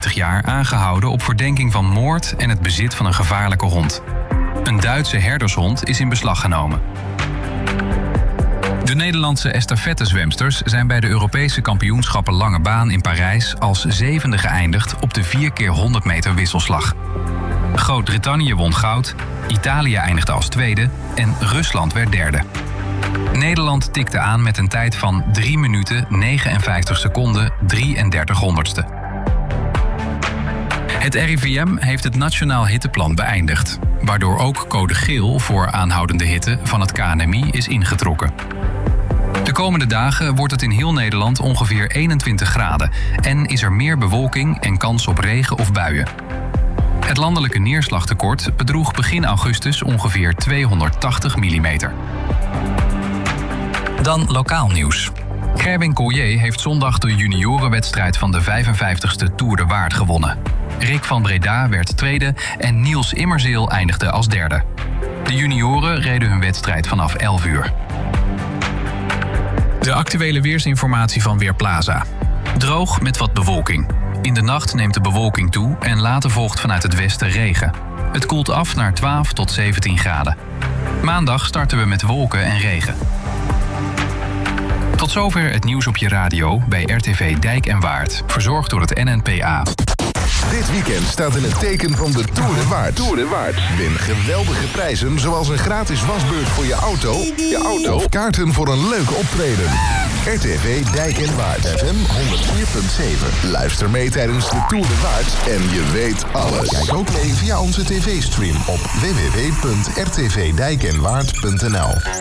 jaar aangehouden op verdenking van moord en het bezit van een gevaarlijke hond. Een Duitse herdershond is in beslag genomen. De Nederlandse estafettezwemsters zijn bij de Europese kampioenschappen lange baan in Parijs als zevende geëindigd op de 4x100 meter wisselslag. Groot-Brittannië won goud, Italië eindigde als tweede en Rusland werd derde. Nederland tikte aan met een tijd van 3 minuten 59 seconden 33 honderdste. Het RIVM heeft het Nationaal Hitteplan beëindigd, waardoor ook code geel voor aanhoudende hitte van het KNMI is ingetrokken. De komende dagen wordt het in heel Nederland ongeveer 21 graden en is er meer bewolking en kans op regen of buien. Het landelijke neerslagtekort bedroeg begin augustus ongeveer 280 mm. Dan lokaal nieuws. Gerwin Collier heeft zondag de juniorenwedstrijd van de 55ste Tour de Waard gewonnen. Rick van Breda werd tweede en Niels Immerzeel eindigde als derde. De junioren reden hun wedstrijd vanaf 11 uur. De actuele weersinformatie van Weerplaza. Droog met wat bewolking. In de nacht neemt de bewolking toe en later volgt vanuit het westen regen. Het koelt af naar 12 tot 17 graden. Maandag starten we met wolken en regen. Tot zover het nieuws op je radio bij RTV Dijk en Waard. Verzorgd door het NNPA. Dit weekend staat in het teken van de Tour de Waard. Win geweldige prijzen zoals een gratis wasbeurt voor je auto. Of kaarten voor een leuk optreden. RTV Dijk en Waard. FM 104.7. Luister mee tijdens de Tour de Waard en je weet alles. Kijk ook mee via onze tv-stream op www.rtvdijkenwaard.nl.